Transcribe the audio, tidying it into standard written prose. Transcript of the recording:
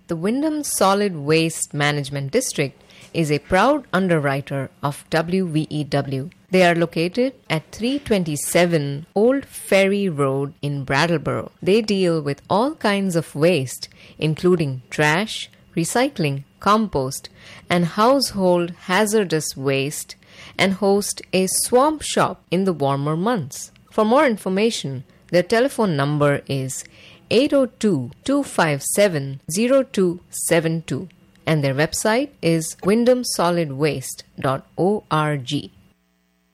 The Wyndham Solid Waste Management District is a proud underwriter of WVEW. They are located at 327 Old Ferry Road in Brattleboro. They deal with all kinds of waste, including trash, recycling, compost, and household hazardous waste, and host a swamp shop in the warmer months. For more information, their telephone number is 802-257-0272 and their website is wyndhamsolidwaste.org.